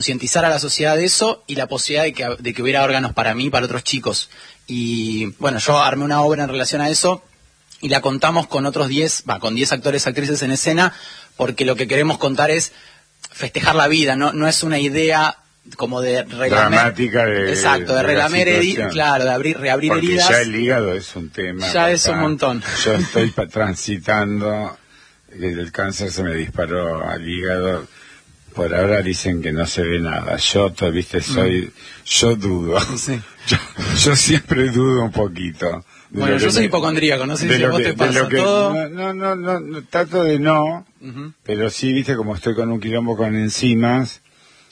concientizar a la sociedad de eso y la posibilidad de que hubiera órganos para mí y para otros chicos. Y bueno, yo armé una obra en relación a eso y la contamos con otros 10 actores y actrices en escena, porque lo que queremos contar es festejar la vida, no es una idea como de dramática de relamer heridas, claro, de reabrir porque heridas. Ya el hígado es un tema. Ya es un montón. Yo estoy transitando, el cáncer se me disparó al hígado. Por ahora dicen que no se ve nada. Yo dudo. Sí. Yo siempre dudo un poquito. Bueno, yo soy hipocondríaco, no sé si a vos te pasa todo. No, trato de no, pero sí, viste, como estoy con un quilombo con enzimas,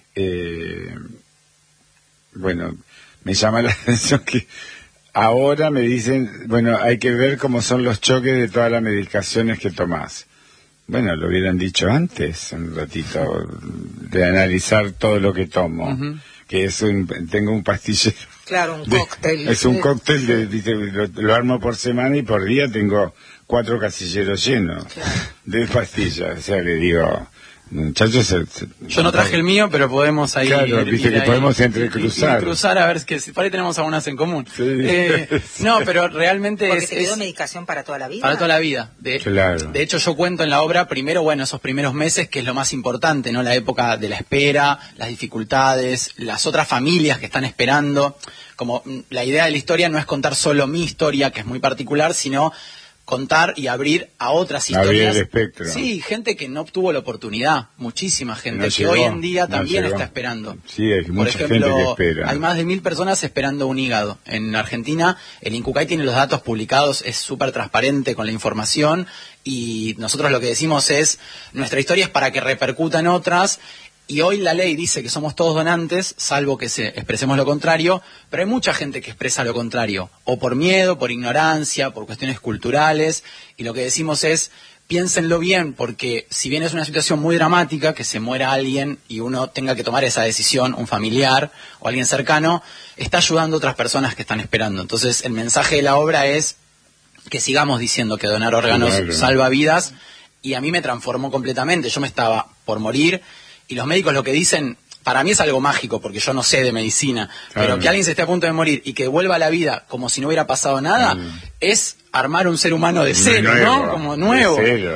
bueno, me llama la atención que ahora me dicen, bueno, hay que ver cómo son los choques de todas las medicaciones que tomás. Bueno, lo hubieran dicho antes, un ratito, de analizar todo lo que tomo, que tengo un pastillero. Claro, un cóctel. Es un cóctel, lo armo por semana y por día tengo 4 casilleros llenos de pastillas. O sea, le digo, muchachos... Yo no traje el mío, pero podemos ahí... Claro, viste que podemos entrecruzar. Cruzar a ver si por ahí tenemos algunas en común. Sí. No, pero realmente porque te dio medicación para toda la vida. Para toda la vida. Claro. De hecho, yo cuento en la obra, primero, bueno, esos primeros meses, que es lo más importante, ¿no? La época de la espera, las dificultades, las otras familias que están esperando. Como la idea de la historia no es contar solo mi historia, que es muy particular, sino contar y abrir a otras historias. Abrir el espectro. Sí, gente que no obtuvo la oportunidad, muchísima gente no que llegó, hoy en día también llegó. Está esperando. Sí, hay mucha Por ejemplo, gente que espera. Hay más de 1000 personas esperando un hígado. En Argentina, el Incucay tiene los datos publicados, es súper transparente con la información, y nosotros lo que decimos es, nuestra historia es para que repercuta en otras. Y hoy la ley dice que somos todos donantes, salvo que expresemos lo contrario, pero hay mucha gente que expresa lo contrario, o por miedo, por ignorancia, por cuestiones culturales, y lo que decimos es, piénsenlo bien, porque si bien es una situación muy dramática, que se muera alguien y uno tenga que tomar esa decisión, un familiar o alguien cercano, está ayudando a otras personas que están esperando. Entonces, el mensaje de la obra es que sigamos diciendo que donar órganos salva vidas, y a mí me transformó completamente. Yo me estaba por morir, y los médicos lo que dicen, para mí es algo mágico, porque yo no sé de medicina, pero que alguien se esté a punto de morir y que vuelva a la vida como si no hubiera pasado nada, es armar un ser humano de cero, ¿no? Como nuevo.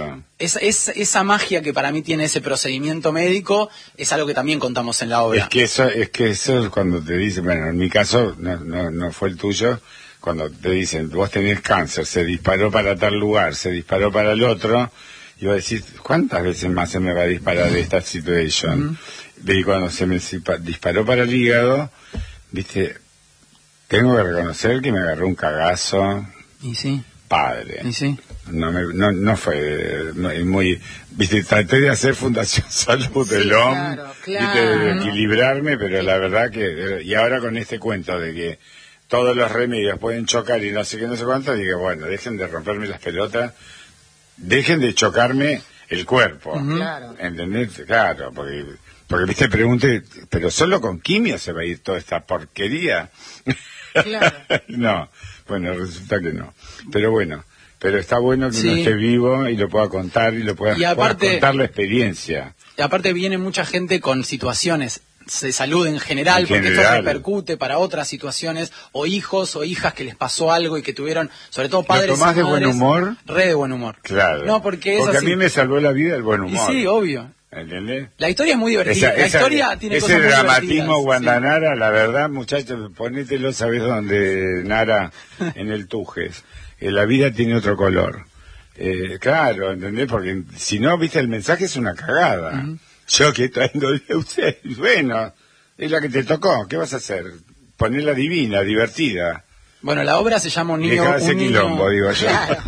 Esa magia que para mí tiene ese procedimiento médico es algo que también contamos en la obra. Es que eso cuando te dicen, bueno, en mi caso no fue el tuyo, cuando te dicen, vos tenés cáncer, se disparó para tal lugar, se disparó para el otro, y vos decís, ¿cuántas veces más se me va a disparar esta situación? Y cuando se me disparó para el hígado, viste, tengo que reconocer que me agarró un cagazo. Y sí. Padre. Y sí. No fue muy... Viste, traté de hacer Fundación Salud del OM, viste, de equilibrarme, pero la verdad que... Y ahora con este cuento de que todos los remedios pueden chocar y no sé qué, no sé cuánto, digo, bueno, dejen de romperme las pelotas, dejen de chocarme el cuerpo. Claro. ¿Entendés? Claro, porque viste, pregunté, ¿pero solo con quimio se va a ir toda esta porquería? Claro. No, bueno, resulta que no. Pero bueno, está bueno que uno esté vivo y lo pueda contar y pueda contar la experiencia. Y aparte viene mucha gente con situaciones de salud en general, porque esto repercute para otras situaciones, o hijos o hijas que les pasó algo y que tuvieron, sobre todo padres. ¿Lo tomás de buen humor? Re de buen humor. Claro. No, porque a mí me salvó la vida el buen humor. Y sí, obvio. ¿Entendés? La historia es muy divertida. La historia tiene cosas muy ese divertidas. dramatismo Guandanara, la verdad, muchachos, ponételo, ¿sabés dónde, Nara? En el Tujes. La vida tiene otro color. Claro, ¿entendés? Porque si no, viste, el mensaje es una cagada. Yo que trayéndole a usted, bueno, es la que te tocó, ¿qué vas a hacer? Ponerla divina, divertida. Bueno, la obra se llama Un niño... quilombo, digo yo. Claro.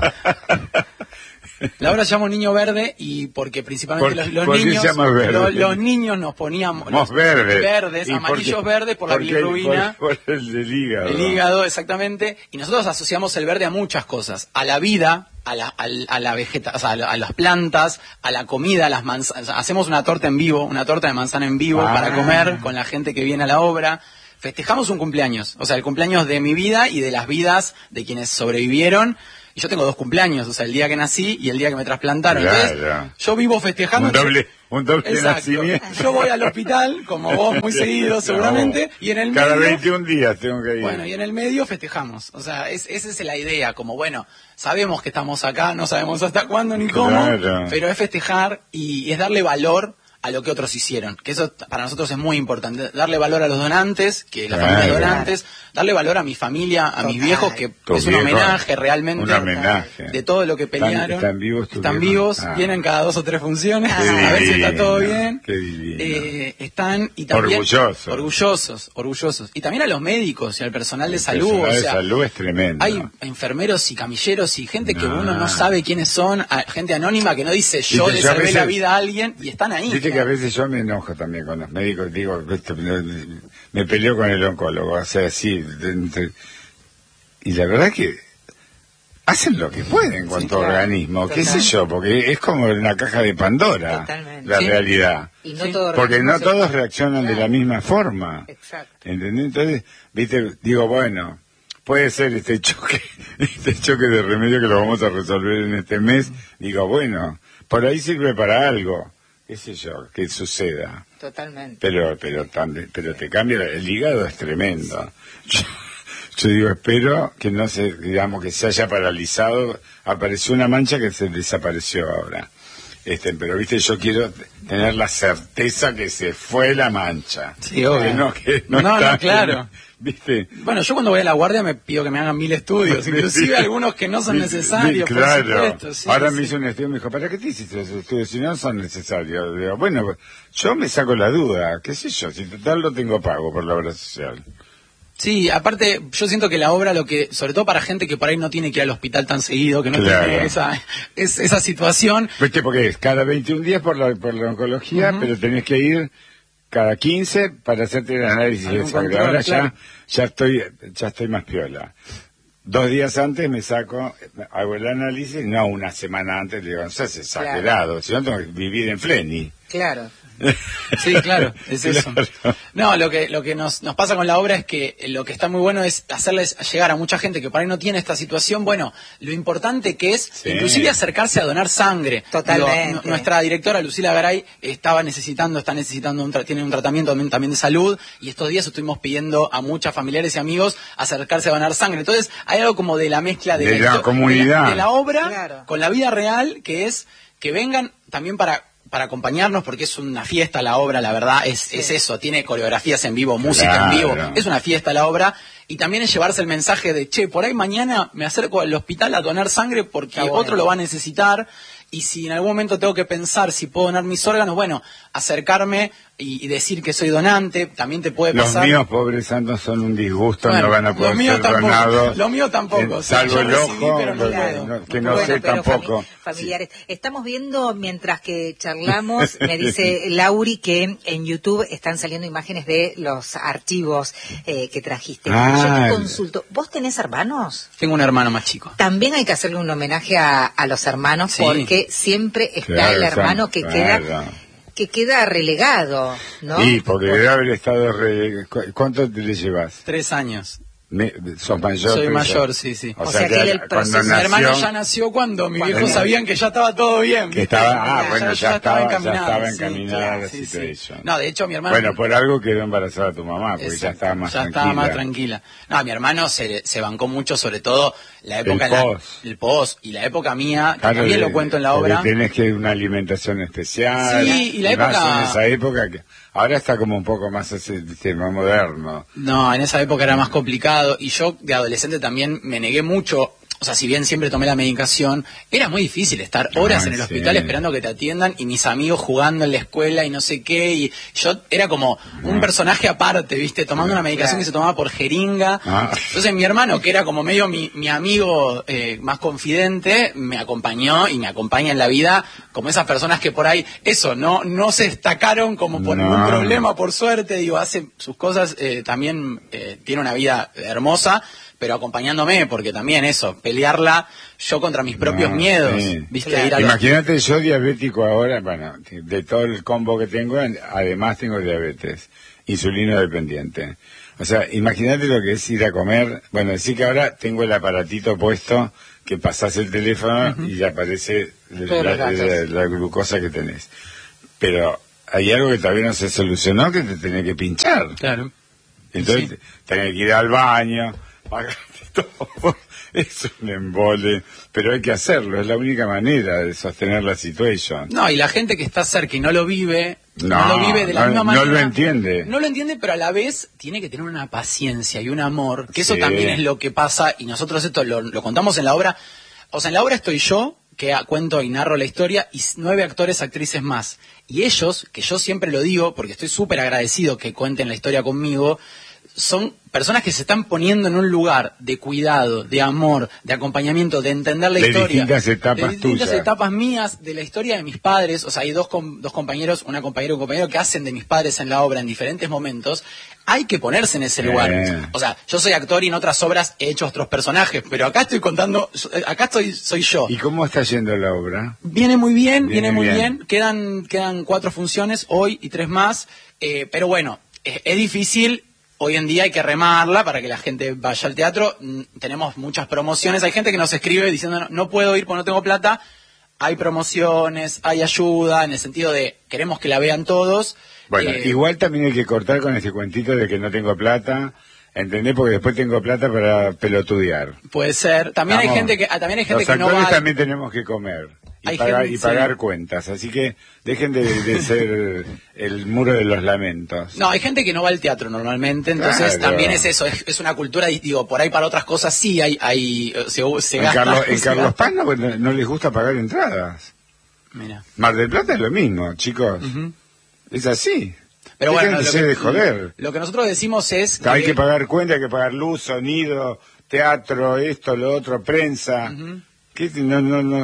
La obra se llama Un niño verde, y porque principalmente los niños nos poníamos verdes, amarillos verdes por la bilirrubina. Por el hígado. El hígado, exactamente. Y nosotros asociamos el verde a muchas cosas. A la vida, a la vegetación, o sea, a las plantas, a la comida, a las manzanas. Hacemos una torta en vivo, una torta de manzana en vivo para comer con la gente que viene a la obra. Festejamos un cumpleaños, o sea, el cumpleaños de mi vida y de las vidas de quienes sobrevivieron. y yo tengo 2 cumpleaños, o sea, el día que nací y el día que me trasplantaron. Claro. Entonces, yo vivo festejando. Un doble Exacto. nacimiento. Yo voy al hospital, como vos, muy seguido seguramente, y en el medio... Cada 21 días tengo que ir. Bueno, y en el medio festejamos. O sea, esa es la idea, como bueno, sabemos que estamos acá, no sabemos hasta cuándo ni cómo, Claro. pero es festejar y es darle valor a lo que otros hicieron, que eso para nosotros es muy importante, darle valor a los donantes, que la familia de donantes, darle valor a mi familia, a mis viejos, que Tus es un viejos, homenaje realmente un homenaje. de todo lo que pelearon. Están vivos tus Están viejos. vivos, vienen cada 2 o 3 funciones, Qué a ver si está divino, todo bien. qué divino. Están y también Orgullosos. Y también a los médicos y al personal de El salud. personal O de sea, salud es tremendo. hay enfermeros y camilleros y gente que No. uno no sabe quiénes son, gente anónima que no dice yo Viste, le yo a salvé veces- la vida a alguien y están ahí. Viste que a veces yo me enojo también con los médicos, digo, viste, me peleo con el oncólogo, o sea, sí, y la verdad que hacen lo que pueden con Sí, tu claro. organismo, qué sé Total. yo, porque es como una caja de Pandora, Totalmente. la Sí. realidad. Y no Sí. todo Porque no organismo se- todos reaccionan de la misma forma. Exacto. ¿Entendés? Entonces, viste, digo, bueno, puede ser este choque de remedio que lo vamos a resolver en este mes. Digo, bueno, por ahí sirve para algo, qué sé yo, que suceda. Totalmente. Pero te cambia, el hígado es tremendo. Yo digo, espero que no se, digamos, que se haya paralizado. Apareció una mancha que se desapareció ahora. Pero viste, yo quiero tener la certeza que se fue la mancha. Sí, obvio. Que no, No, está, claro. ¿Viste? Bueno, yo cuando voy a la guardia me pido que me hagan 1000 estudios, inclusive algunos que no son necesarios, por Claro. supuesto. Sí, Ahora sí. me hizo un estudio y me dijo, ¿para qué te hiciste esos estudios si no son necesarios? Digo, bueno, yo me saco la duda, qué sé yo, si total lo tengo pago por la obra social. Sí, aparte, yo siento que la obra, sobre todo para gente que por ahí no tiene que ir al hospital tan seguido, que no Claro. tiene esa situación, ¿Viste? Porque es cada 21 días por la oncología, pero tenés que ir cada 15 para hacerte el análisis de Algún sangre. control, Ahora claro. ya estoy más piola. 2 días antes me saco, hago el análisis, no una semana antes, le digo, no seas exagerado, si no tengo que vivir en Fleni. Claro. sí, claro, es eso. Claro. No, lo que nos pasa con la obra es que lo que está muy bueno es hacerles llegar a mucha gente que por ahí no tiene esta situación, bueno, lo importante que es Sí. inclusive acercarse a donar sangre. Totalmente. Nuestra directora Lucila Garay está necesitando tiene un tratamiento también de salud y estos días estuvimos pidiendo a muchas familiares y amigos acercarse a donar sangre. Entonces, hay algo como de la mezcla De la comunidad. de la obra Claro. con la vida real, que es que vengan también para acompañarnos, porque es una fiesta la obra, la verdad, es eso, tiene coreografías en vivo, música en vivo, Claro. es una fiesta la obra, y también es llevarse el mensaje de, che, por ahí mañana me acerco al hospital a donar sangre porque Está bueno. otro lo va a necesitar, y si en algún momento tengo que pensar si puedo donar mis órganos, bueno, acercarme y decir que soy donante, también te puede Los pasar. míos, pobres santos, son un disgusto, Bueno, no van a poder los míos ser tampoco, donados. los míos tampoco, o sea, salvo yo el recibí, ojo, pero no puedo. que no Bueno, sé pero tampoco. familiares. Estamos viendo, mientras que charlamos, me dice Lauri que en YouTube están saliendo imágenes de los archivos que trajiste. Ah, Yo te consulto, ¿vos tenés hermanos? Tengo un hermano más chico. También hay que hacerle un homenaje a los hermanos Sí. porque siempre está Claro, el hermano que claro. queda relegado, ¿no? Sí, porque debe haber estado... ¿Cuánto te le llevas? 3 años. ¿Sos mayor? Soy pero- mayor, sí, sí. O sea que el cuando proceso- Mi nació, hermano ya nació cuando mis Cuando viejos nació. sabían que ya estaba todo bien. que ¿viste? estaba, bueno, ya estaba encaminado, encaminada la sí, sí. situación. No, de hecho mi hermano... Bueno, por algo quedó embarazada tu mamá, porque ya Exacto, estaba más ya tranquila. estaba más tranquila. No, mi hermano se bancó mucho, sobre todo la época... El post y la época mía, que Claro, también lo cuento en la porque obra. Tenés que una alimentación especial. Sí, y la más época- en esa época que ahora está como un poco más ese tema moderno. No, en esa época era más complicado y yo de adolescente también me negué mucho. O sea, si bien siempre tomé la medicación, era muy difícil estar horas Ah, en el sí. hospital esperando que te atiendan y mis amigos jugando en la escuela y no sé qué. Y yo era como un personaje aparte, ¿viste? Tomando una medicación que se tomaba por jeringa. Ah. Entonces mi hermano, que era como medio mi amigo más confidente, me acompañó y me acompaña en la vida como esas personas que por ahí, eso, no se destacaron como por No. ningún problema, por suerte, digo, hace sus cosas, también tiene una vida hermosa, pero acompañándome, porque también eso, pelearla yo contra mis propios No, miedos, sí. ¿viste? Claro. Ir a Imagínate, yo diabético ahora, bueno, de todo el combo que tengo, además tengo diabetes, insulino dependiente. O sea, imagínate lo que es ir a comer, bueno, decir que ahora tengo el aparatito puesto que pasás el teléfono y ya aparece la glucosa que tenés. Pero hay algo que todavía no se solucionó, que te tenés que pinchar. Claro. Entonces tenés que ir al baño, pagarte todo. Es un embole, pero hay que hacerlo, es la única manera de sostener la situación. No, y la gente que está cerca y no lo vive, no lo vive de la misma manera. No lo entiende. No lo entiende, pero a la vez tiene que tener una paciencia y un amor, que eso Sí. también es lo que pasa, y nosotros esto lo contamos en la obra. O sea, en la obra estoy yo, que cuento y narro la historia, y 9 actores, actrices más. Y ellos, que yo siempre lo digo, porque estoy súper agradecido que cuenten la historia conmigo, son personas que se están poniendo en un lugar de cuidado, de amor, de acompañamiento, de entender la historia. De distintas etapas de distintas tuyas. etapas mías, de la historia de mis padres. O sea, hay dos compañeros, una compañera y un compañero que hacen de mis padres en la obra en diferentes momentos. Hay que ponerse en ese lugar. O sea, yo soy actor y en otras obras he hecho otros personajes, pero acá estoy contando, acá soy yo. ¿Y cómo está yendo la obra? Viene muy bien, viene muy bien. Quedan 4 funciones hoy y 3 más. Pero bueno, es difícil. Hoy en día hay que remarla para que la gente vaya al teatro. Tenemos muchas promociones. Hay gente que nos escribe diciendo no puedo ir porque no tengo plata. Hay promociones, hay ayuda, en el sentido de queremos que la vean todos. Bueno, igual también hay que cortar con ese cuentito de que no tengo plata, ¿entendés? Porque después tengo plata para pelotudear. Puede ser. También hay gente que no va. Los actores también tenemos que comer y pagar cuentas, así que dejen de ser el muro de los lamentos. No, hay gente que no va al teatro normalmente, entonces también es eso, es una cultura, digo, por ahí para otras cosas sí se gasta. En Carlos Paz no les gusta pagar entradas. Mira. Mar del Plata es lo mismo, chicos. Es así. Pero bueno, de joder. Lo que nosotros decimos es que hay que pagar cuenta, hay que pagar luz, sonido, teatro, esto, lo otro, prensa. Que no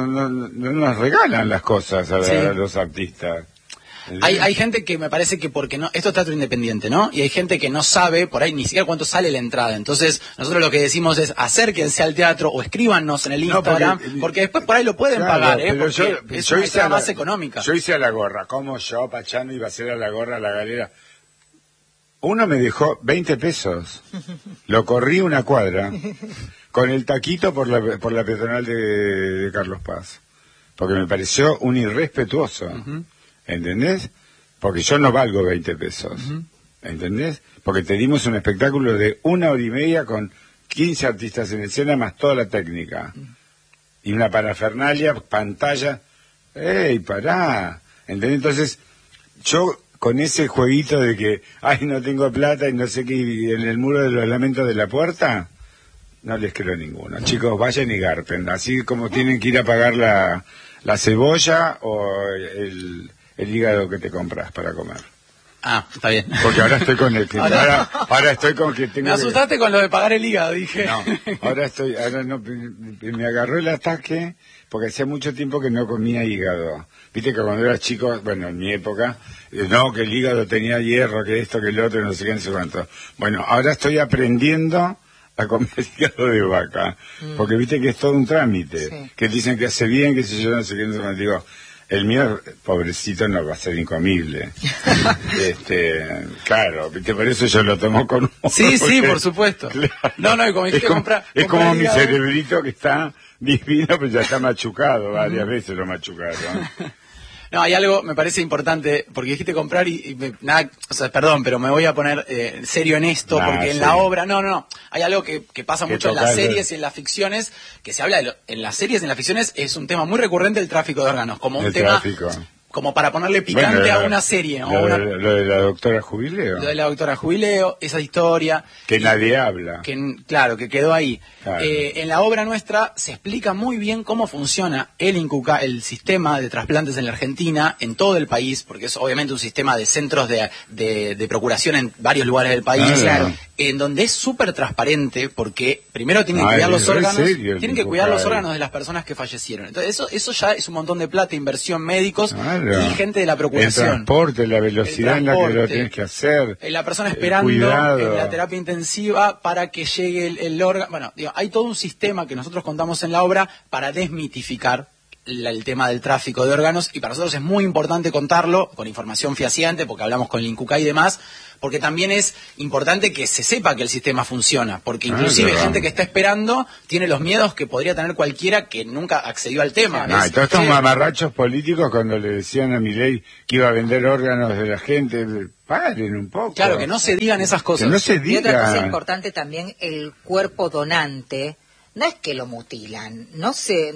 nos regalan las cosas a los artistas. Hay gente que me parece que porque no, esto es teatro independiente, ¿no? Y hay gente que no sabe por ahí ni siquiera cuánto sale la entrada. Entonces, nosotros lo que decimos es acérquense al teatro o escríbanos en el Instagram, porque después por ahí lo pueden pagar, porque es una entrada más económica. Yo hice a la gorra, como yo, Pachano, iba a hacer a la gorra, a la galera. Uno me dejó 20 pesos. Lo corrí una cuadra con el taquito por la peatonal de Carlos Paz. Porque me pareció un irrespetuoso. ¿Entendés? Porque yo no valgo 20 pesos. ¿Entendés? Porque te dimos un espectáculo de 1 hora y media con 15 artistas en escena más toda la técnica. Y una parafernalia, pantalla. ¡Ey, pará! ¿Entendés? Entonces, yo con ese jueguito de que, ay, no tengo plata y no sé qué, y en el muro de los lamentos de la puerta, no les creo ninguno. Chicos, vayan y garpen. Así como tienen que ir a pagar la cebolla o el hígado que te compras para comer. Ah, está bien. Porque ahora estoy con ahora estoy con que tengo. Me asustaste con lo de pagar el hígado, dije. No, ahora no, me agarró el ataque porque hacía mucho tiempo que no comía hígado. Viste que cuando era chico, bueno, en mi época, no, que el hígado tenía hierro, que esto, que el otro, no sé qué, no sé cuánto. Bueno, ahora estoy aprendiendo a comer hígado de vaca, porque viste que es todo un trámite, que dicen que hace bien, que si yo no sé qué, no sé cuánto. Digo, el mío, pobrecito, no va a ser incomible. Claro, ¿viste? Por eso yo lo tomo con humor. Sí, porque, por supuesto. Claro, No, y como dijiste, es como mi cerebrito que está divino, pero ya está machucado, varias veces lo machucaron. No, hay algo, me parece importante, porque dijiste comprar o sea, perdón, pero me voy a poner serio en esto, porque en la obra, hay algo que pasa mucho en las series y en las ficciones, que se habla en las series y en las ficciones, es un tema muy recurrente el tráfico de órganos, como un tema, como para ponerle picante a una serie. Lo de la doctora Jubileo. Lo de la doctora Jubileo, esa historia. Que nadie habla. Claro, que quedó ahí. Claro. En la obra nuestra se explica muy bien cómo funciona el sistema de trasplantes en la Argentina, en todo el país, porque es obviamente un sistema de centros de procuración en varios lugares del país, en donde es súper transparente, porque primero tienen que cuidar los órganos, de las personas que fallecieron. Entonces eso ya es un montón de plata, inversión, médicos y gente de la procuración. El transporte, la velocidad en la que lo tienes que hacer. La persona esperando en la terapia intensiva para que llegue el órgano. Bueno, digo, hay todo un sistema que nosotros contamos en la obra para desmitificar el tema del tráfico de órganos, y para nosotros es muy importante contarlo con información fehaciente, porque hablamos con el INCUCAI y demás, porque también es importante que se sepa que el sistema funciona, porque inclusive gente que está esperando tiene los miedos que podría tener cualquiera que nunca accedió al tema. Y todos estos mamarrachos políticos, cuando le decían a Milei que iba a vender órganos de la gente, paren un poco. Claro, que no se digan esas cosas. Que no se digan. Y otra cosa importante también, el cuerpo donante, no es que lo mutilan, no se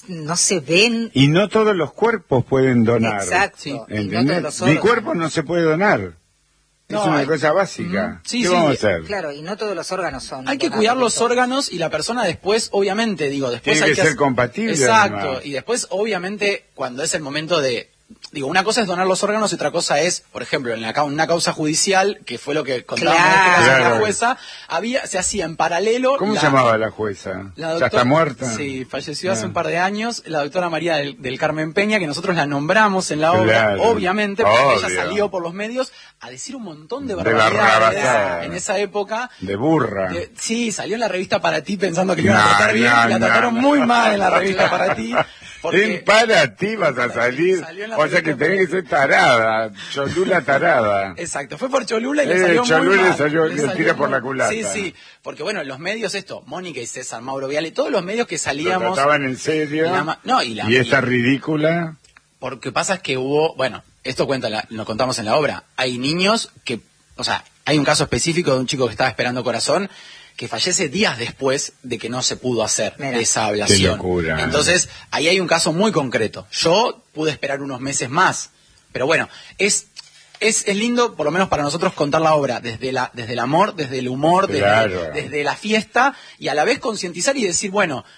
ven. Y no todos los cuerpos pueden donar. Exacto. Sí. No todos los Mi cuerpo no se puede donar. Es una cosa básica. ¿Qué vamos a hacer? Claro, y no todos los órganos son. Hay que cuidar los órganos y la persona después, obviamente, después tiene hay que ser compatible. Exacto. Además. Y después, obviamente, cuando es el momento de... una cosa es donar los órganos y otra cosa es, por ejemplo, en una causa judicial, que fue lo que contábamos la jueza, se hacía en paralelo... ¿Cómo se llamaba la jueza? La doctora, ¿ya está muerta? Sí, falleció hace un par de años, la doctora María del Carmen Peña, que nosotros la nombramos en la obra, obviamente, porque ella salió por los medios a decir un montón de barbaridades en esa época. De burra. Sí, salió en la revista Para Ti pensando que iban a tratar bien, y la trataron muy mal en la revista Para Ti. En Para Ti vas a salir, o sea que tenés que ser tarada, Cholula tarada. Exacto, fue por Cholula y le salió muy mal. Salió tira por la culata. Sí, porque bueno, los medios Mónica y César, Mauro Viale, todos los medios que salíamos... Lo trataban en serio, y esta ridícula... Porque pasa es que hubo, esto lo contamos en la obra, hay niños que, hay un caso específico de un chico que estaba esperando corazón, que fallece días después de que no se pudo hacer esa ablación. Qué locura. Entonces, ahí hay un caso muy concreto. Yo pude esperar unos meses más, pero bueno, es lindo, por lo menos para nosotros, contar la obra desde el amor, desde el humor, desde la fiesta, y a la vez concientizar y decir,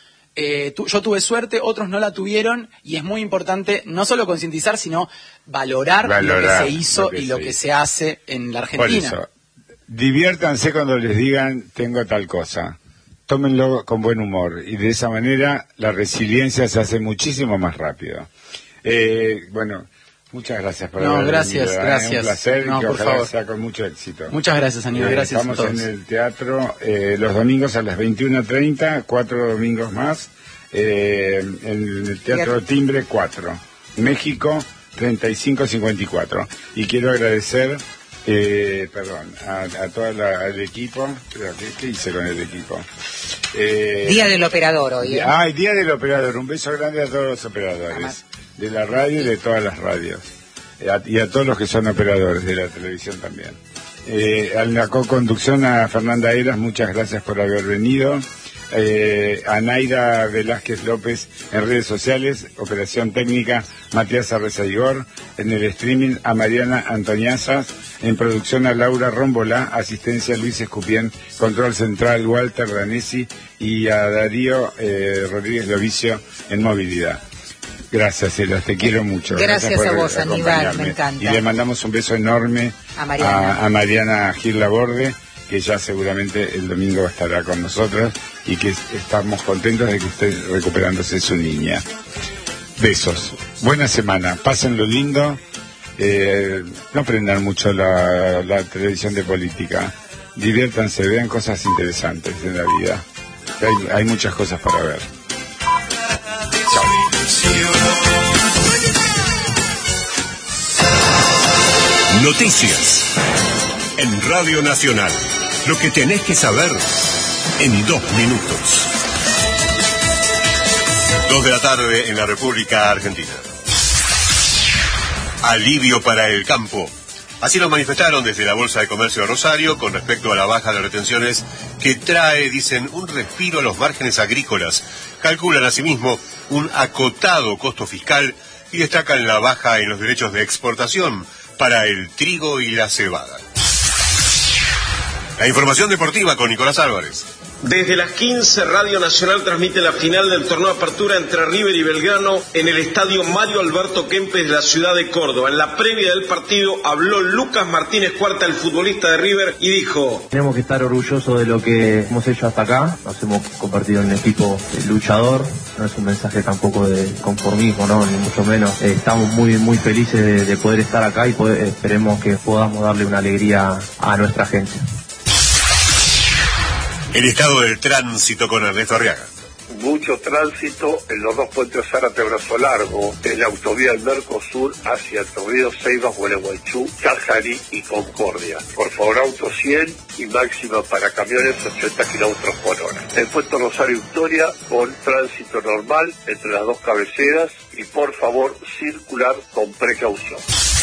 yo tuve suerte, otros no la tuvieron, y es muy importante no solo concientizar, sino valorar lo que se hizo y lo que se hace en la Argentina. Por eso, diviértanse cuando les digan tengo tal cosa. Tómenlo con buen humor, y de esa manera la resiliencia se hace muchísimo más rápido. Muchas gracias por haber gracias, venido, gracias. Un placer, y que por ojalá favor sea con mucho éxito. Muchas gracias, Aníbal, gracias Estamos a todos. en el teatro los domingos a las 21:30, 4 domingos más, en el Teatro Timbre 4, México 3554. Y quiero agradecer, a todo el equipo. ¿Qué hice con el equipo? Día del operador hoy. Día del operador. Un beso grande a todos los operadores de la radio y de todas las radios, y a todos los que son operadores de la televisión también. A la co-conducción a Fernanda Eras, muchas gracias por haber venido. A Naira Velázquez López en redes sociales, operación técnica Matías Arrezaigor, en el streaming a Mariana Antoniazas, en producción a Laura Rómbola, asistencia Luis Escupien, control central Walter Danesi, y a Darío Rodríguez Lovicio en movilidad. Gracias, Elas, te quiero mucho. Gracias a vos, Aníbal, me encanta. Y le mandamos un beso enorme a Mariana Gil Laborde, que ya seguramente el domingo estará con nosotros, y que estamos contentos de que esté recuperándose su niña. Besos. Buena semana. Pásenlo lindo. No prendan mucho la televisión de política. Diviértanse, vean cosas interesantes en la vida. Hay muchas cosas para ver. Noticias en Radio Nacional. Lo que tenés que saber en 2 minutos. 2 de la tarde en la República Argentina. Alivio para el campo. Así lo manifestaron desde la Bolsa de Comercio de Rosario con respecto a la baja de retenciones que trae, dicen, un respiro a los márgenes agrícolas. Calculan asimismo un acotado costo fiscal y destacan la baja en los derechos de exportación para el trigo y la cebada. La información deportiva con Nicolás Álvarez. Desde las 15, Radio Nacional transmite la final del torneo de apertura entre River y Belgrano en el estadio Mario Alberto Kempes de la ciudad de Córdoba. En la previa del partido habló Lucas Martínez Cuarta, el futbolista de River, y dijo: tenemos que estar orgullosos de lo que hemos hecho hasta acá. Nos hemos convertido en un equipo luchador. No es un mensaje tampoco de conformismo, ¿no? Ni mucho menos. Estamos muy felices de poder estar acá y esperemos que podamos darle una alegría a nuestra gente. El estado del tránsito con Ernesto Arriaga. mucho tránsito en los dos puentes Zárate-Brazo Largo, en la autovía del Mercosur hacia Entre Ríos, Ceibas, Gualeguaychú, Cajarí y Concordia. Por favor, auto 100 y máxima para camiones 80 kilómetros por hora. El puente Rosario Victoria con tránsito normal entre las dos cabeceras y por favor circular con precaución.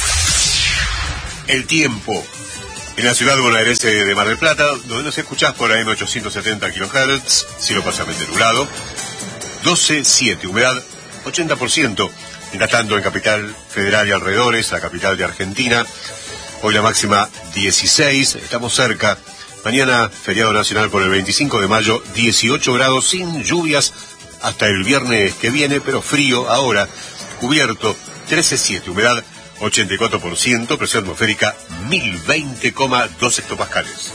El tiempo. En la ciudad bonaerense de Mar del Plata, donde nos escuchás por AM 870 kHz, cielo parcialmente nublado, 12,7, humedad 80%. Mientras tanto, en Capital Federal y alrededores, la capital de Argentina, hoy la máxima 16, estamos cerca. Mañana, feriado nacional por el 25 de mayo, 18 grados, sin lluvias hasta el viernes que viene, pero frío ahora, cubierto, 13,7, humedad 84%, presión atmosférica 1020,2 hectopascales.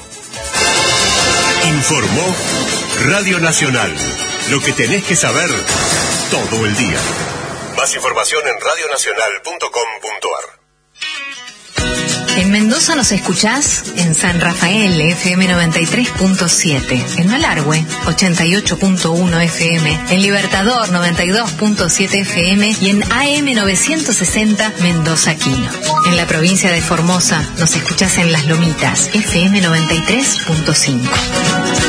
Informó Radio Nacional. Lo que tenés que saber todo el día. Más información en radionacional.com.ar. En Mendoza nos escuchás en San Rafael, FM 93.7, en Malargüe, 88.1 FM, en Libertador, 92.7 FM y en AM 960, Mendoza Quino. En la provincia de Formosa nos escuchás en Las Lomitas, FM 93.5.